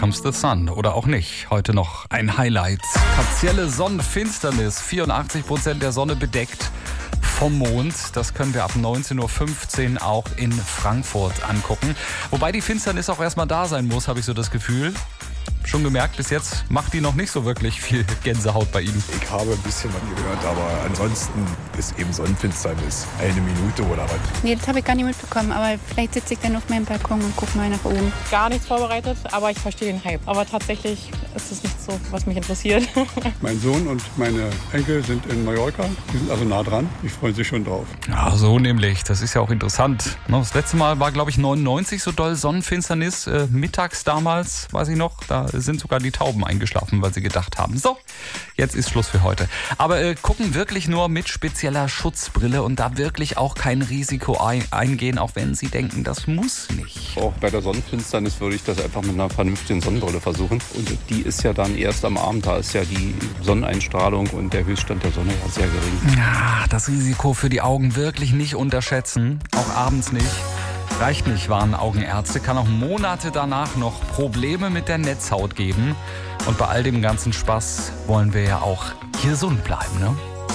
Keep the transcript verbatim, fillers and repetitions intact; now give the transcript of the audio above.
comes the sun. Oder auch nicht. Heute noch ein Highlight. Partielle Sonnenfinsternis. vierundachtzig Prozent der Sonne bedeckt vom Mond. Das können wir ab neunzehn Uhr fünfzehn auch in Frankfurt angucken. Wobei die Finsternis auch erstmal da sein muss, habe ich so das Gefühl. Schon gemerkt, bis jetzt macht die noch nicht so wirklich viel Gänsehaut bei Ihnen. Ich habe ein bisschen was gehört, aber ansonsten ist eben Sonnenfinsternis eine Minute oder was. Nee, das habe ich gar nicht mitbekommen, aber vielleicht sitze ich dann auf meinem Balkon und gucke mal nach oben. Gar nichts vorbereitet, aber ich verstehe den Hype. Aber tatsächlich ist es nicht so, was mich interessiert. Mein Sohn und meine Enkel sind in Mallorca, die sind also nah dran, die freuen sich schon drauf. Ja, so nämlich, das ist ja auch interessant. Das letzte Mal war, glaube ich, neunundneunzig so doll Sonnenfinsternis, äh, mittags damals, weiß ich noch, da sind sogar die Tauben eingeschlafen, weil sie gedacht haben, so, jetzt ist Schluss für heute. Aber äh, gucken wirklich nur mit spezieller Schutzbrille und da wirklich auch kein Risiko ein- eingehen, auch wenn Sie denken, das muss nicht. Auch bei der Sonnenfinsternis würde ich das einfach mit einer vernünftigen Sonnenbrille versuchen. Und die ist ja dann erst am Abend, da ist ja die Sonneneinstrahlung und der Höchststand der Sonne ja sehr gering. Ja, das Risiko für die Augen wirklich nicht unterschätzen, auch abends nicht. Reicht nicht, waren Augenärzte, kann auch Monate danach noch Probleme mit der Netzhaut geben. Und bei all dem ganzen Spaß wollen wir ja auch gesund bleiben, ne?